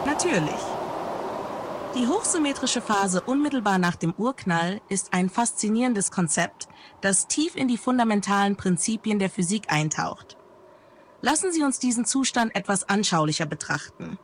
Natürlich. Die hochsymmetrische Phase unmittelbar nach dem Urknall ist ein faszinierendes Konzept, das tief in die fundamentalen Prinzipien der Physik eintaucht. Lassen Sie uns diesen Zustand etwas anschaulicher betrachten.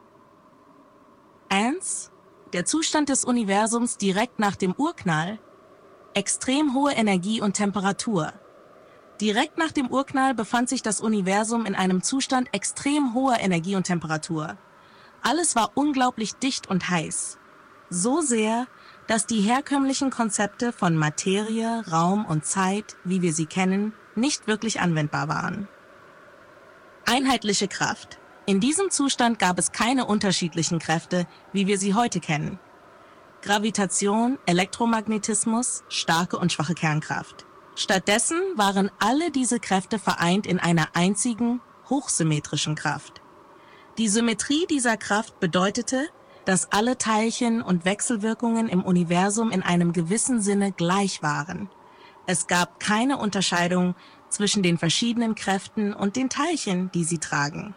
1. Der Zustand des Universums direkt nach dem Urknall. Extrem hohe Energie und Temperatur. Direkt nach dem Urknall befand sich das Universum in einem Zustand extrem hoher Energie und Temperatur. Alles war unglaublich dicht und heiß. So sehr, dass die herkömmlichen Konzepte von Materie, Raum und Zeit, wie wir sie kennen, nicht wirklich anwendbar waren. Einheitliche Kraft. In diesem Zustand gab es keine unterschiedlichen Kräfte, wie wir sie heute kennen. Gravitation, Elektromagnetismus, starke und schwache Kernkraft. Stattdessen waren alle diese Kräfte vereint in einer einzigen, hochsymmetrischen Kraft. Die Symmetrie dieser Kraft bedeutete, dass alle Teilchen und Wechselwirkungen im Universum in einem gewissen Sinne gleich waren. Es gab keine Unterscheidung zwischen den verschiedenen Kräften und den Teilchen, die sie tragen.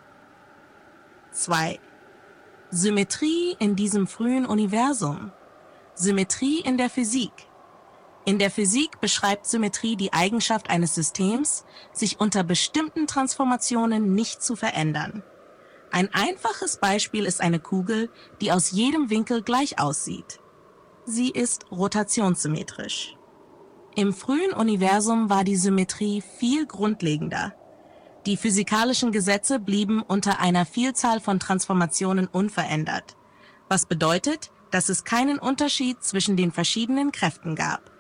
2. Symmetrie in diesem frühen Universum. Symmetrie in der Physik. In der Physik beschreibt Symmetrie die Eigenschaft eines Systems, sich unter bestimmten Transformationen nicht zu verändern. Ein einfaches Beispiel ist eine Kugel, die aus jedem Winkel gleich aussieht. Sie ist rotationssymmetrisch. Im frühen Universum war die Symmetrie viel grundlegender. Die physikalischen Gesetze blieben unter einer Vielzahl von Transformationen unverändert, was bedeutet, dass es keinen Unterschied zwischen den verschiedenen Kräften gab.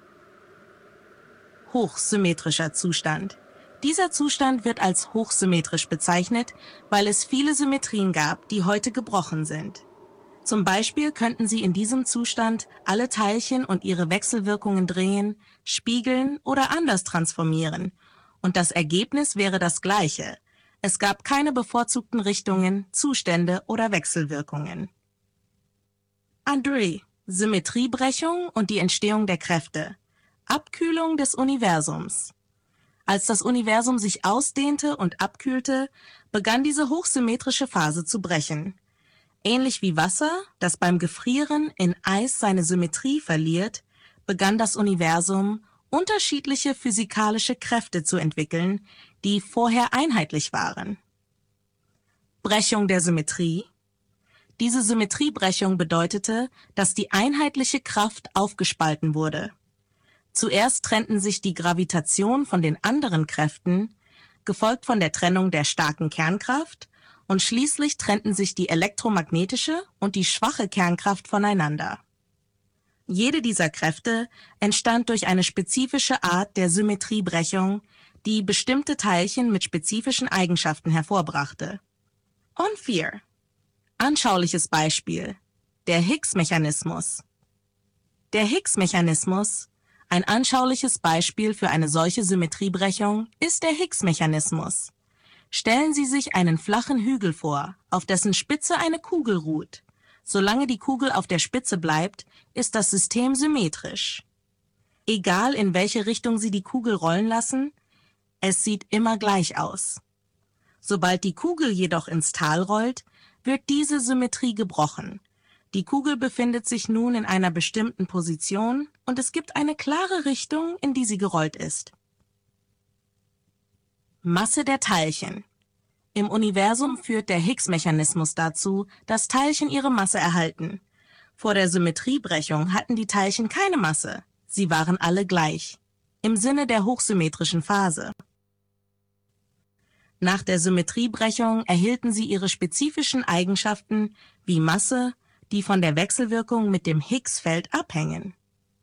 Hochsymmetrischer Zustand. Dieser Zustand wird als hochsymmetrisch bezeichnet, weil es viele Symmetrien gab, die heute gebrochen sind. Zum Beispiel könnten Sie in diesem Zustand alle Teilchen und ihre Wechselwirkungen drehen, spiegeln oder anders transformieren. Und das Ergebnis wäre das gleiche. Es gab keine bevorzugten Richtungen, Zustände oder Wechselwirkungen. André, Symmetriebrechung und die Entstehung der Kräfte. Abkühlung des Universums. Als das Universum sich ausdehnte und abkühlte, begann diese hochsymmetrische Phase zu brechen. Ähnlich wie Wasser, das beim Gefrieren in Eis seine Symmetrie verliert, begann das Universum, unterschiedliche physikalische Kräfte zu entwickeln, die vorher einheitlich waren. Brechung der Symmetrie. Diese Symmetriebrechung bedeutete, dass die einheitliche Kraft aufgespalten wurde. Zuerst trennten sich die Gravitation von den anderen Kräften, gefolgt von der Trennung der starken Kernkraft, und schließlich trennten sich die elektromagnetische und die schwache Kernkraft voneinander. Jede dieser Kräfte entstand durch eine spezifische Art der Symmetriebrechung, die bestimmte Teilchen mit spezifischen Eigenschaften hervorbrachte. Und 4. Anschauliches Beispiel. Der Higgs-Mechanismus. Der Higgs-Mechanismus, ein anschauliches Beispiel für eine solche Symmetriebrechung, ist der Higgs-Mechanismus. Stellen Sie sich einen flachen Hügel vor, auf dessen Spitze eine Kugel ruht. Solange die Kugel auf der Spitze bleibt, ist das System symmetrisch. Egal in welche Richtung Sie die Kugel rollen lassen, es sieht immer gleich aus. Sobald die Kugel jedoch ins Tal rollt, wird diese Symmetrie gebrochen. Die Kugel befindet sich nun in einer bestimmten Position und es gibt eine klare Richtung, in die sie gerollt ist. Masse der Teilchen. Im Universum führt der Higgs-Mechanismus dazu, dass Teilchen ihre Masse erhalten. Vor der Symmetriebrechung hatten die Teilchen keine Masse. Sie waren alle gleich. Im Sinne der hochsymmetrischen Phase. Nach der Symmetriebrechung erhielten sie ihre spezifischen Eigenschaften wie Masse, die von der Wechselwirkung mit dem Higgs-Feld abhängen.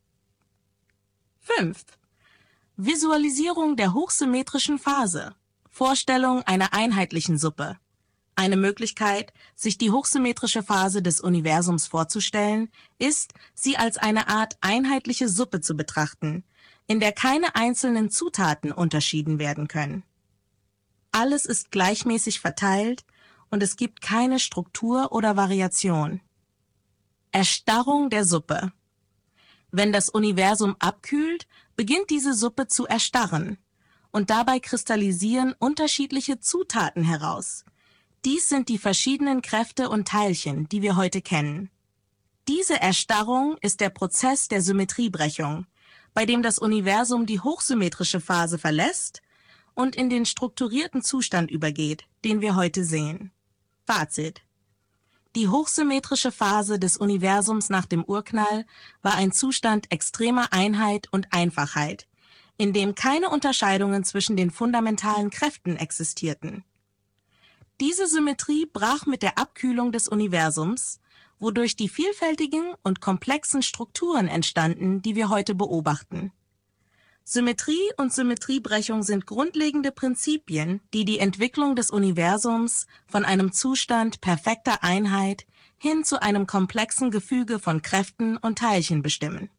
5. Visualisierung der hochsymmetrischen Phase. Vorstellung einer einheitlichen Suppe. Eine Möglichkeit, sich die hochsymmetrische Phase des Universums vorzustellen, ist, sie als eine Art einheitliche Suppe zu betrachten, in der keine einzelnen Zutaten unterschieden werden können. Alles ist gleichmäßig verteilt und es gibt keine Struktur oder Variation. Erstarrung der Suppe. Wenn das Universum abkühlt, beginnt diese Suppe zu erstarren und dabei kristallisieren unterschiedliche Zutaten heraus. Dies sind die verschiedenen Kräfte und Teilchen, die wir heute kennen. Diese Erstarrung ist der Prozess der Symmetriebrechung, bei dem das Universum die hochsymmetrische Phase verlässt und in den strukturierten Zustand übergeht, den wir heute sehen. Fazit: Die hochsymmetrische Phase des Universums nach dem Urknall war ein Zustand extremer Einheit und Einfachheit, in dem keine Unterscheidungen zwischen den fundamentalen Kräften existierten. Diese Symmetrie brach mit der Abkühlung des Universums, wodurch die vielfältigen und komplexen Strukturen entstanden, die wir heute beobachten. Symmetrie und Symmetriebrechung sind grundlegende Prinzipien, die die Entwicklung des Universums von einem Zustand perfekter Einheit hin zu einem komplexen Gefüge von Kräften und Teilchen bestimmen.